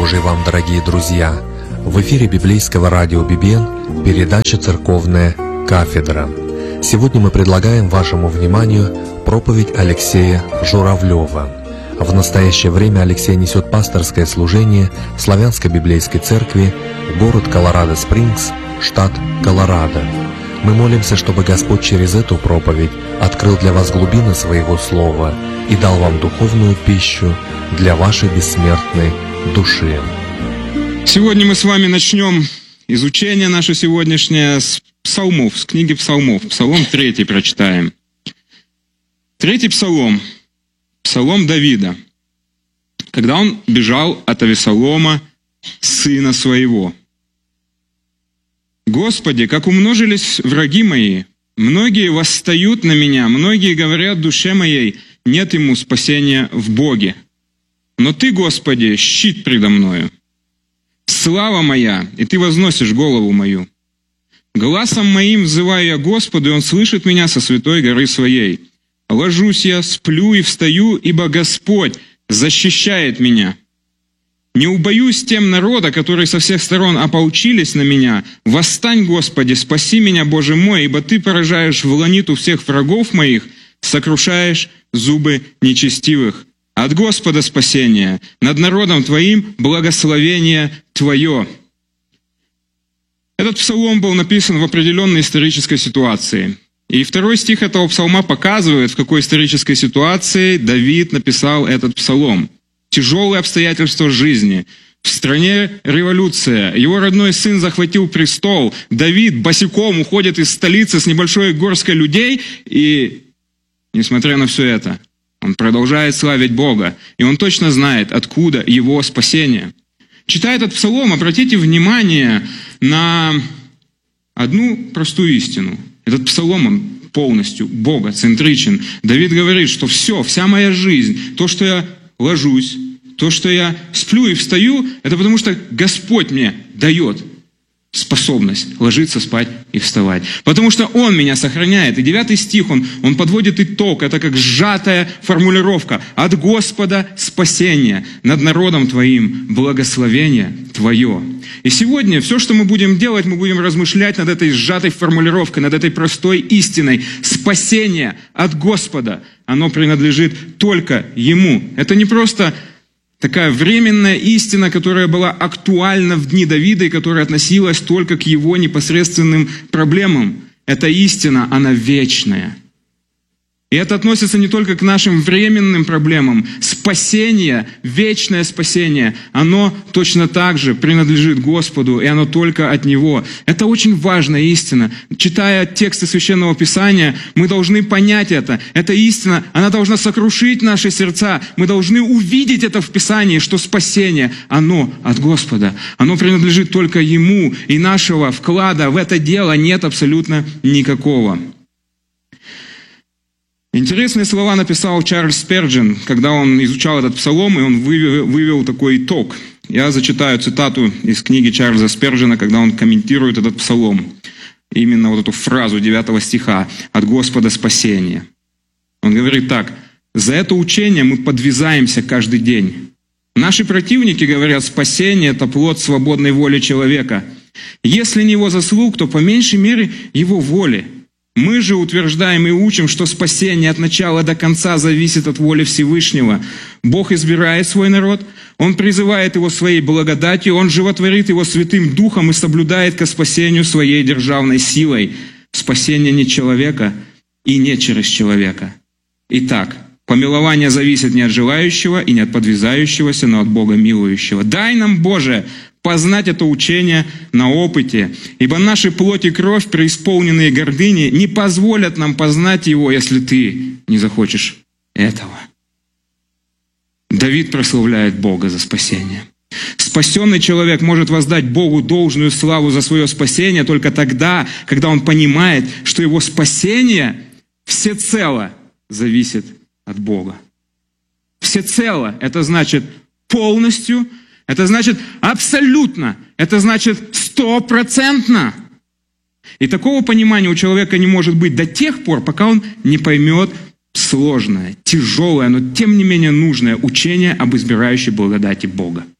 Божий вам, дорогие друзья! В эфире библейского радио «Бибен» передача «Церковная кафедра». Сегодня мы предлагаем вашему вниманию проповедь Алексея Журавлева. В настоящее время Алексей несет пасторское служение в Славянской библейской церкви, город Колорадо-Спрингс, штат Колорадо. Мы молимся, чтобы Господь через эту проповедь открыл для вас глубины Своего Слова и дал вам духовную пищу для вашей бессмертной души. Сегодня мы с вами начнем изучение наше сегодняшнее с псалмов, с книги псалмов. Псалом 3 прочитаем. 3 псалом, псалом Давида, когда он бежал от Авесолома, сына своего. «Господи, как умножились враги мои! Многие восстают на меня, многие говорят душе моей, нет ему спасения в Боге. Но Ты, Господи, щит предо мною, слава моя, и Ты возносишь голову мою. Гласом моим взываю я Господу, и Он слышит меня со святой горы Своей. Ложусь я, сплю и встаю, ибо Господь защищает меня. Не убоюсь тем народа, которые со всех сторон ополчились на меня. Восстань, Господи, спаси меня, Боже мой, ибо Ты поражаешь вланиту всех врагов моих, сокрушаешь зубы нечестивых. От Господа спасение, над народом Твоим благословение Твое». Этот псалом был написан в определенной исторической ситуации. И 2 стих этого псалма показывает, в какой исторической ситуации Давид написал этот псалом. Тяжелые обстоятельства жизни. В стране революция. Его родной сын захватил престол. Давид босиком уходит из столицы с небольшой горсткой людей. И, несмотря на все это, он продолжает славить Бога. И он точно знает, откуда его спасение. Читая этот псалом, обратите внимание на одну простую истину. Этот псалом, он полностью богоцентричен. Давид говорит, что вся моя жизнь, то, что я ложусь, то, что я сплю и встаю, это потому что Господь мне дает способность ложиться, спать и вставать. Потому что Он меня сохраняет. И 9 стих, он подводит итог. Это как сжатая формулировка. «От Господа спасение, над народом Твоим благословение Твое». И сегодня все, что мы будем делать, мы будем размышлять над этой сжатой формулировкой, над этой простой истиной. Спасение от Господа, оно принадлежит только Ему. Это не просто такая временная истина, которая была актуальна в дни Давида и которая относилась только к его непосредственным проблемам. Эта истина, она вечная. И это относится не только к нашим временным проблемам. Спасение, вечное спасение, оно точно так же принадлежит Господу, и оно только от Него. Это очень важная истина. Читая тексты Священного Писания, мы должны понять это. Эта истина, она должна сокрушить наши сердца. Мы должны увидеть это в Писании, что спасение, оно от Господа. Оно принадлежит только Ему, и нашего вклада в это дело нет абсолютно никакого. Интересные слова написал Чарльз Спержен, когда он изучал этот псалом, и он вывел такой итог. Я зачитаю цитату из книги Чарльза Спержена, когда он комментирует этот псалом. Именно вот эту фразу 9 стиха «От Господа спасение». Он говорит так: «За это учение мы подвязаемся каждый день. Наши противники говорят, спасение – это плод свободной воли человека. Если не его заслуг, то по меньшей мере его воли. Мы же утверждаем и учим, что спасение от начала до конца зависит от воли Всевышнего. Бог избирает свой народ, Он призывает его своей благодатью, Он животворит его Святым Духом и соблюдает ко спасению своей державной силой. Спасение не человека и не через человека. Итак, помилование зависит не от желающего и не от подвязающегося, но от Бога милующего. Дай нам, Боже, познать это учение на опыте, ибо наши плоть и кровь, преисполненные гордыни, не позволят нам познать его, если Ты не захочешь этого». Давид прославляет Бога за спасение. Спасенный человек может воздать Богу должную славу за свое спасение только тогда, когда он понимает, что его спасение всецело зависит от Бога. Всецело — это значит полностью, это значит абсолютно, это значит 100%. И такого понимания у человека не может быть до тех пор, пока он не поймет сложное, тяжелое, но тем не менее нужное учение об избирающей благодати Бога.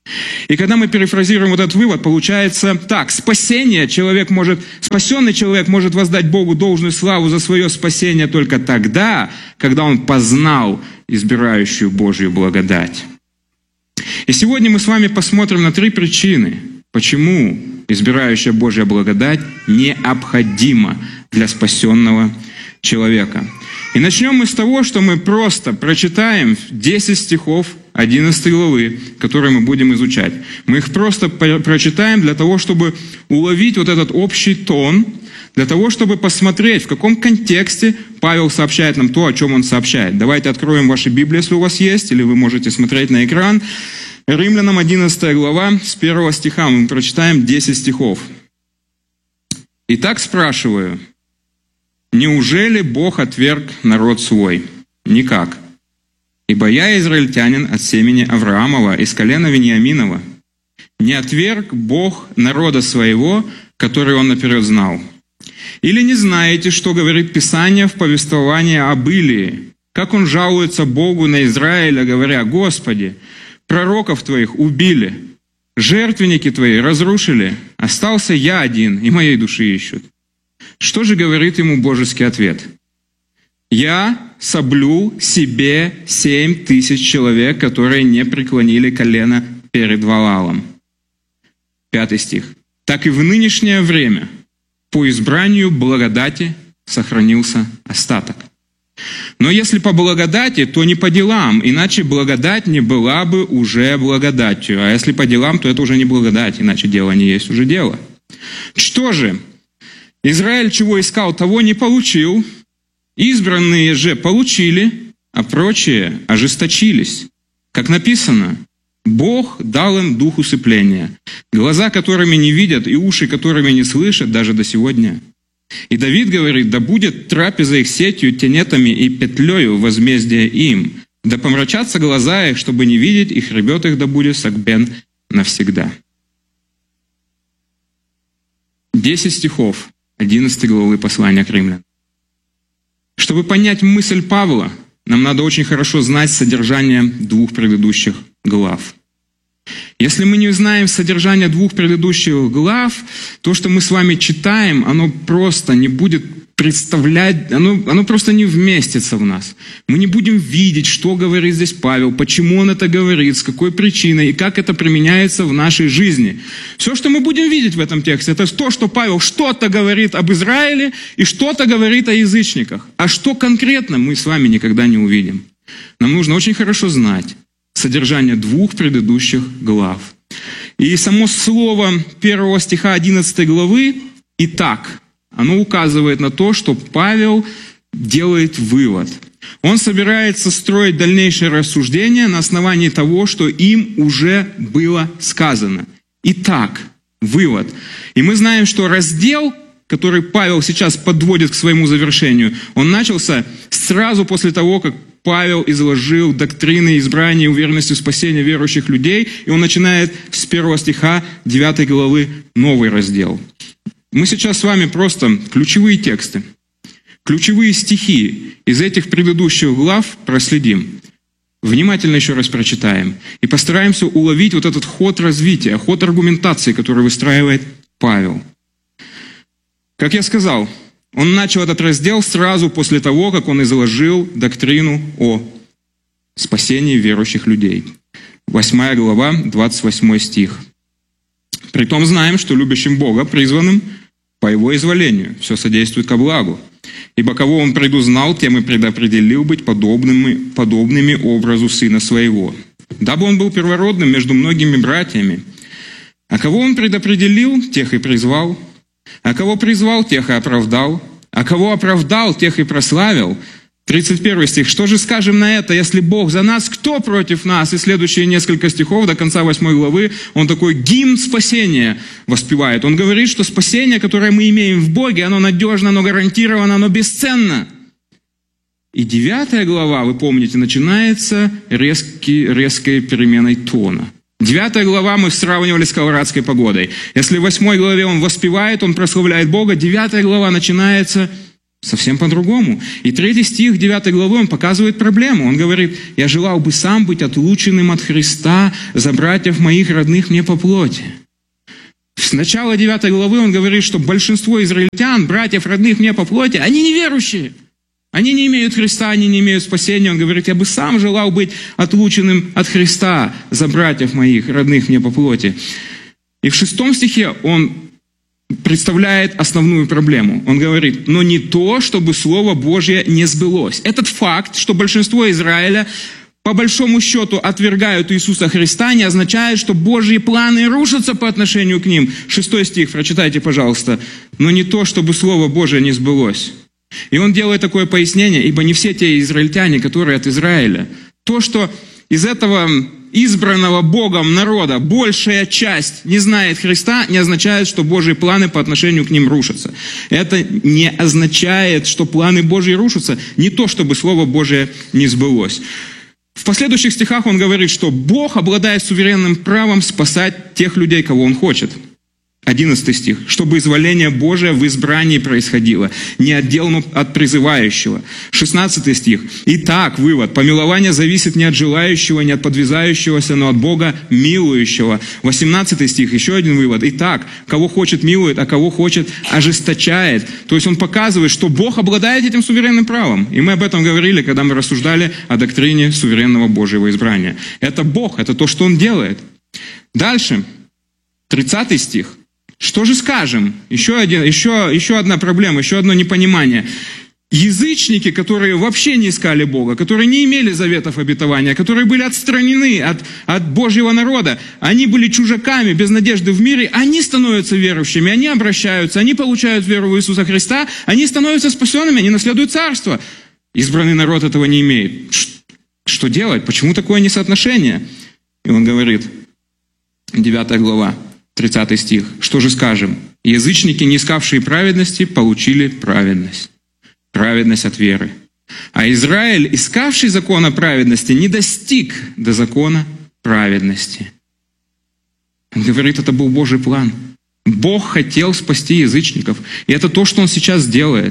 И когда мы перефразируем вот этот вывод, получается так: спасенный человек может воздать Богу должную славу за свое спасение только тогда, когда он познал избирающую Божью благодать. И сегодня мы с вами посмотрим на 3 причины, почему избирающая Божья благодать необходима для спасенного человека. И начнем мы с того, что мы просто прочитаем 10 стихов 11 главы, которые мы будем изучать. Мы их просто прочитаем для того, чтобы уловить вот этот общий тон, для того, чтобы посмотреть, в каком контексте Павел сообщает нам то, о чем он сообщает. Давайте откроем ваши Библии, если у вас есть, или вы можете смотреть на экран. Римлянам 11 глава, с 1 стиха мы прочитаем 10 стихов. «Итак, спрашиваю, неужели Бог отверг народ свой? Никак. Ибо я израильтянин от семени Авраамова, из колена Вениаминова. Не отверг Бог народа своего, который он наперед знал. Или не знаете, что говорит Писание в повествовании об Илии? Как он жалуется Богу на Израиля, говоря: Господи, пророков твоих убили, жертвенники твои разрушили, остался я один, и моей души ищут. Что же говорит ему божеский ответ? Я соблюл себе 7000 человек, которые не преклонили колено перед Ваалом». 5 стих. «Так и в нынешнее время по избранию благодати сохранился остаток. Но если по благодати, то не по делам, иначе благодать не была бы уже благодатью. А если по делам, то это уже не благодать, иначе дело не есть уже дело. Что же? Израиль чего искал, того не получил. Избранные же получили, а прочие ожесточились. Как написано: Бог дал им дух усыпления, глаза, которыми не видят, и уши, которыми не слышат, даже до сегодня. И Давид говорит: да будет трапеза их сетью, тенетами и петлею возмездие им, да помрачатся глаза их, чтобы не видеть, и хребет их да будет согбен навсегда». 10 стихов 11 главы послания к Римлянам. Чтобы понять мысль Павла, нам надо очень хорошо знать содержание 2 предыдущих глав. Если мы не знаем содержание 2 предыдущих глав, то, что мы с вами читаем, оно просто не будет представлять, оно просто не вместится в нас. Мы не будем видеть, что говорит здесь Павел, почему он это говорит, с какой причиной и как это применяется в нашей жизни. Все, что мы будем видеть в этом тексте, это то, что Павел что-то говорит об Израиле и что-то говорит о язычниках. А что конкретно, мы с вами никогда не увидим. Нам нужно очень хорошо знать содержание 2 предыдущих глав. И само слово 1 стиха 11 главы «итак», оно указывает на то, что Павел делает вывод. Он собирается строить дальнейшее рассуждение на основании того, что им уже было сказано. Итак, вывод. И мы знаем, что раздел, который Павел сейчас подводит к своему завершению, он начался сразу после того, как Павел изложил доктрины избрания и уверенности в спасении верующих людей, и он начинает с 1 стиха 9 главы новый раздел. Мы сейчас с вами просто ключевые тексты, ключевые стихи из этих предыдущих глав проследим. Внимательно еще раз прочитаем и постараемся уловить вот этот ход развития, ход аргументации, который выстраивает Павел. Как я сказал, он начал этот раздел сразу после того, как он изложил доктрину о спасении верующих людей. 8 глава, 28 стих. «Притом знаем, что любящим Бога, призванным по Его изволению, все содействует ко благу. Ибо кого Он предузнал, тем и предопределил быть подобными образу Сына Своего, дабы Он был первородным между многими братьями. А кого Он предопределил, тех и призвал. А кого призвал, тех и оправдал. А кого оправдал, тех и прославил». 31 стих. «Что же скажем на это, если Бог за нас, кто против нас?» И следующие несколько стихов до конца 8 главы, он такой гимн спасения воспевает. Он говорит, что спасение, которое мы имеем в Боге, оно надежно, оно гарантировано, оно бесценно. И 9 глава, вы помните, начинается резкой переменой тона. 9 глава мы сравнивали с колорадской погодой. Если в 8 главе он воспевает, он прославляет Бога, 9 глава начинается Совсем по-другому. И 3 стих 9 главы, он показывает проблему. Он говорит: «Я желал бы сам быть отлученным от Христа за братьев моих, родных мне по плоти». С начала 9 главы он говорит, что большинство израильтян, братьев, родных мне по плоти, они неверующие. Они не имеют Христа, они не имеют спасения. Он говорит: «Я бы сам желал быть отлученным от Христа за братьев моих, родных мне по плоти». И в 6 стихе он представляет основную проблему. Он говорит: «Но не то, чтобы Слово Божье не сбылось». Этот факт, что большинство Израиля по большому счету отвергают Иисуса Христа, не означает, что Божьи планы рушатся по отношению к ним. 6 стих, прочитайте, пожалуйста. «Но не то, чтобы Слово Божье не сбылось». И он делает такое пояснение: «Ибо не все те израильтяне, которые от Израиля». То, что из этого избранного Богом народа большая часть не знает Христа, не означает, что Божьи планы по отношению к ним рушатся. Это не означает, что планы Божьи рушатся, не то, чтобы Слово Божие не сбылось. В последующих стихах он говорит, что Бог обладает суверенным правом спасать тех людей, кого Он хочет. 11 стих. «Чтобы изволение Божие в избрании происходило, не отделано от призывающего». 16 стих. «Итак, вывод. Помилование зависит не от желающего, не от подвязающегося, но от Бога милующего». 18 стих. Еще один вывод. «Итак, кого хочет милует, а кого хочет ожесточает». То есть он показывает, что Бог обладает этим суверенным правом. И мы об этом говорили, когда мы рассуждали о доктрине суверенного Божьего избрания. Это Бог, это то, что Он делает. Дальше. 30 стих. Что же скажем? Еще одна проблема, еще одно непонимание. Язычники, которые вообще не искали Бога, которые не имели заветов обетования, которые были отстранены от Божьего народа, они были чужаками, без надежды в мире, они становятся верующими, они обращаются, они получают веру в Иисуса Христа, они становятся спасенными, они наследуют царство. Избранный народ этого не имеет. Что делать? Почему такое несоотношение? И он говорит, 9 глава, 30 стих. «Что же скажем? Язычники, не искавшие праведности, получили праведность. Праведность от веры. А Израиль, искавший закона праведности, не достиг до закона праведности». Он говорит, это был Божий план. Бог хотел спасти язычников. И это то, что Он сейчас делает.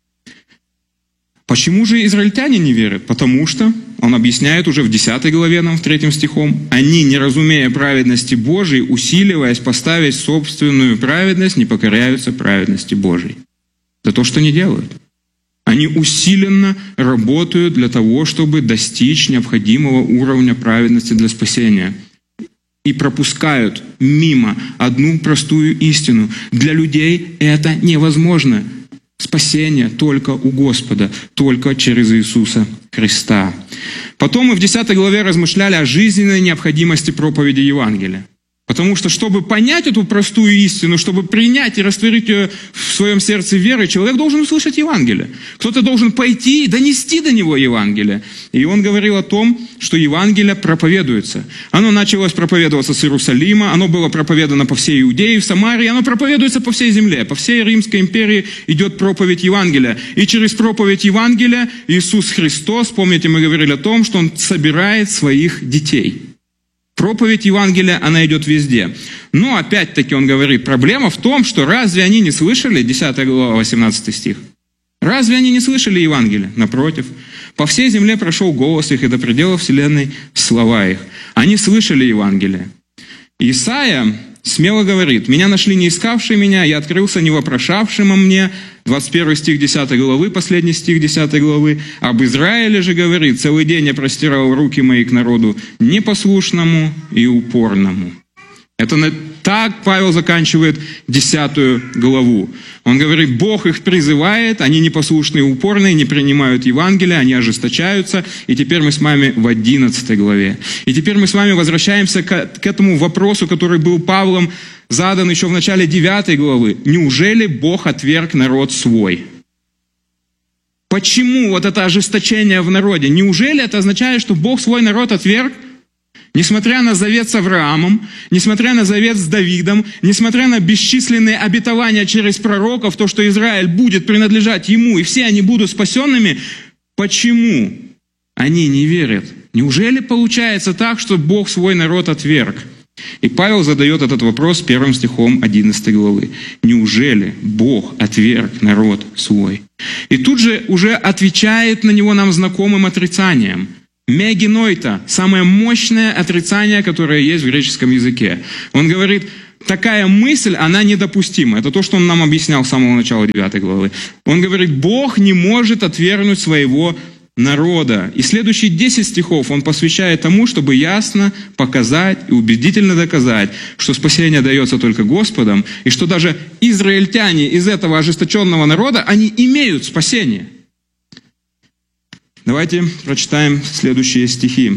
Почему же израильтяне не верят? Потому что, он объясняет уже в 10 главе нам, в 3 стихом, «Они, не разумея праведности Божией, усиливаясь поставить собственную праведность, не покоряются праведности Божией». Это то, что они делают. Они усиленно работают для того, чтобы достичь необходимого уровня праведности для спасения. И пропускают мимо одну простую истину. Для людей это невозможно. Спасение только у Господа, только через Иисуса Христа. Потом мы в 10 главе размышляли о жизненной необходимости проповеди Евангелия. Потому что, чтобы понять эту простую истину, чтобы принять и растворить ее в своем сердце верой, человек должен услышать Евангелие. Кто-то должен пойти и донести до него Евангелие. И он говорил о том, что Евангелие проповедуется. Оно началось проповедоваться с Иерусалима, оно было проповедано по всей Иудее, в Самарии, оно проповедуется по всей земле. По всей Римской империи идет проповедь Евангелия. И через проповедь Евангелия Иисус Христос, помните, мы говорили о том, что Он собирает своих детей. Проповедь Евангелия, она идет везде. Но, опять-таки, он говорит, проблема в том, что разве они не слышали, 10 глава, 18 стих, разве они не слышали Евангелия? Напротив, по всей земле прошел голос их, и до пределов вселенной слова их. Они слышали Евангелие. Исайя смело говорит, «Меня нашли не искавшие меня, я открылся не вопрошавшим о мне». 21 стих 10 главы, последний стих 10 главы. «Об Израиле же говорит, целый день я простирал руки мои к народу непослушному и упорному». Это так Павел заканчивает 10 главу. Он говорит, Бог их призывает, они непослушные и упорные, не принимают Евангелия, они ожесточаются. И теперь мы с вами в 11 главе. И теперь мы с вами возвращаемся к этому вопросу, который был Павлом задан еще в начале 9 главы. Неужели Бог отверг народ свой? Почему вот это ожесточение в народе? Неужели это означает, что Бог свой народ отверг? Несмотря на завет с Авраамом, несмотря на завет с Давидом, несмотря на бесчисленные обетования через пророков, то, что Израиль будет принадлежать Ему, и все они будут спасенными, почему они не верят? Неужели получается так, что Бог свой народ отверг? И Павел задает этот вопрос первым стихом 11 главы. «Неужели Бог отверг народ свой?» И тут же уже отвечает на него нам знакомым отрицанием. «Мегинойта» – самое мощное отрицание, которое есть в греческом языке. Он говорит, такая мысль, она недопустима. Это то, что он нам объяснял с самого начала 9 главы. Он говорит, Бог не может отвергнуть своего народа. И следующие 10 стихов он посвящает тому, чтобы ясно показать и убедительно доказать, что спасение дается только Господом, и что даже израильтяне из этого ожесточенного народа, они имеют спасение. Давайте прочитаем следующие стихи.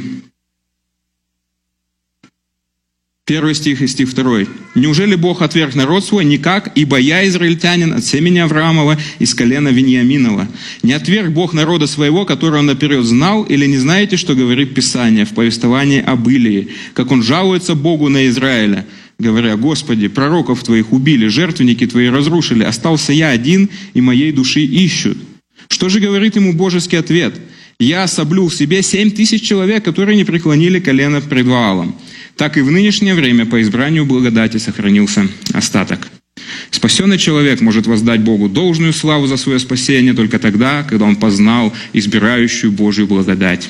1 стих и стих 2. «Неужели Бог отверг народ свой? Никак, ибо я израильтянин от семени Авраамова из колена Вениаминова. Не отверг Бог народа своего, которого он наперед знал, или не знаете, что говорит Писание в повествовании об Илии, как он жалуется Богу на Израиля, говоря, Господи, пророков Твоих убили, жертвенники Твои разрушили, остался я один, и моей души ищут». Что же говорит ему божеский ответ? «Я соблюл себе 7000 человек, которые не преклонили колено пред Ваалом. Так и в нынешнее время по избранию благодати сохранился остаток». Спасенный человек может воздать Богу должную славу за свое спасение только тогда, когда он познал избирающую Божью благодать.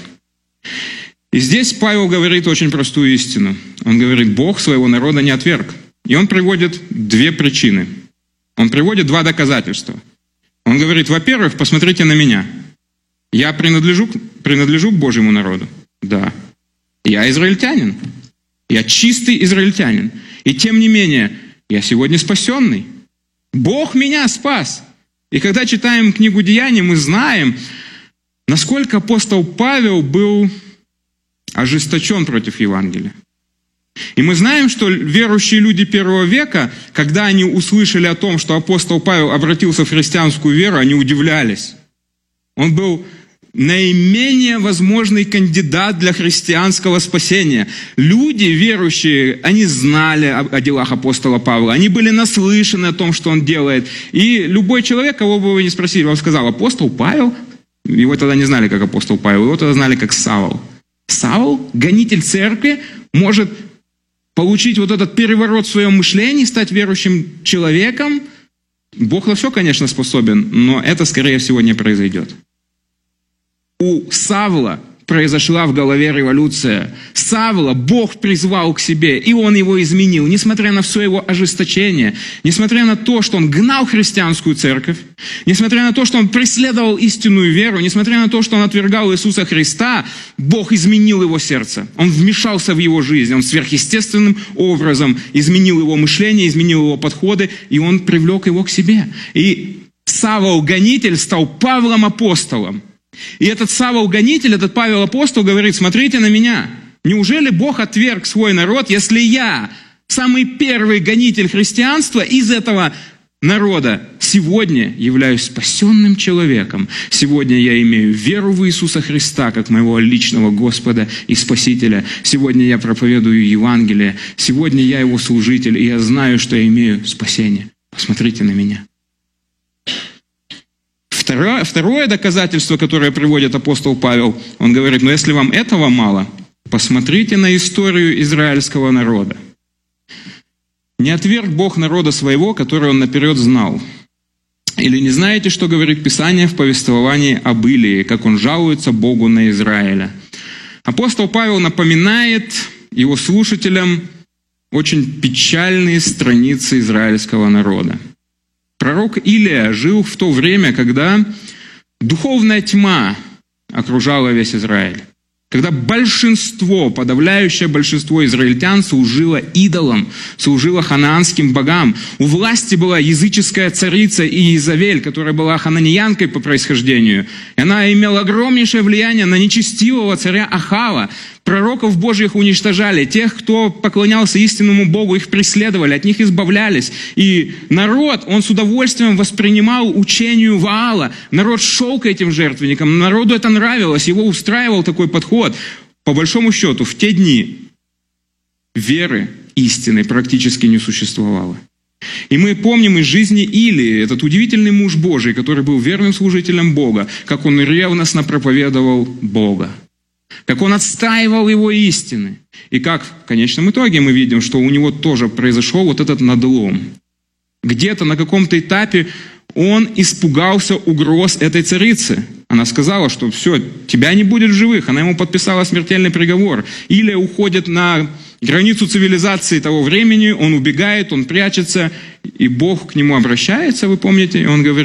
И здесь Павел говорит очень простую истину. Он говорит, Бог своего народа не отверг. И он приводит 2 причины. Он приводит 2 доказательства. Он говорит, во-первых, посмотрите на меня. Я принадлежу к Божьему народу? Да. Я израильтянин. Я чистый израильтянин. И тем не менее, я сегодня спасенный. Бог меня спас. И когда читаем книгу Деяний, мы знаем, насколько апостол Павел был ожесточен против Евангелия. И мы знаем, что верующие люди первого века, когда они услышали о том, что апостол Павел обратился в христианскую веру, они удивлялись. Он был наименее возможный кандидат для христианского спасения. Люди верующие, они знали о делах апостола Павла, они были наслышаны о том, что он делает. И любой человек, кого бы вы ни спросили, вам сказал, апостол Павел, его тогда не знали как апостол Павел, его тогда знали как Савл. Савл, гонитель церкви, может получить вот этот переворот в своем мышлении, стать верующим человеком. Бог на все, конечно, способен, но это, скорее всего, не произойдет. У Савла произошла в голове революция. Савла Бог призвал к себе, и он его изменил, несмотря на все его ожесточение, несмотря на то, что он гнал христианскую церковь, несмотря на то, что он преследовал истинную веру, несмотря на то, что он отвергал Иисуса Христа, Бог изменил его сердце. Он вмешался в его жизнь, он сверхъестественным образом изменил его мышление, изменил его подходы, и он привлек его к себе. И Савл-гонитель стал Павлом-апостолом. И этот Савл-гонитель, этот Павел-апостол говорит, смотрите на меня. Неужели Бог отверг свой народ, если я, самый первый гонитель христианства из этого народа, сегодня являюсь спасенным человеком. Сегодня я имею веру в Иисуса Христа, как моего личного Господа и Спасителя. Сегодня я проповедую Евангелие. Сегодня я его служитель, и я знаю, что я имею спасение. Посмотрите на меня. Второе доказательство, которое приводит апостол Павел, он говорит, но если вам этого мало, посмотрите на историю израильского народа. Не отверг Бог народа своего, который он наперед знал. Или не знаете, что говорит Писание в повествовании об Илии, как он жалуется Богу на Израиля? Апостол Павел напоминает его слушателям очень печальные страницы израильского народа. Пророк Илия жил в то время, когда духовная тьма окружала весь Израиль. Когда большинство, подавляющее большинство израильтян служило идолам, служило ханаанским богам. У власти была языческая царица Иезавель, которая была хананеянкой по происхождению. И она имела огромнейшее влияние на нечестивого царя Ахава. Пророков Божьих уничтожали. Тех, кто поклонялся истинному Богу, их преследовали, от них избавлялись. И народ, он с удовольствием воспринимал учению Ваала. Народ шел к этим жертвенникам. Народу это нравилось, его устраивал такой подход. По большому счету, в те дни веры истинной практически не существовало. И мы помним из жизни Илии, этот удивительный муж Божий, который был верным служителем Бога, как он ревностно проповедовал Бога. как он отстаивал его истины. И как в конечном итоге мы видим, что у него тоже произошел вот этот надлом. Где-то на каком-то этапе он испугался угроз этой царицы. Она сказала, что все, тебя не будет в живых. Она ему подписала смертельный приговор. Илия уходит на границу цивилизации того времени, он убегает, он прячется, и Бог к нему обращается, вы помните, и он говорит: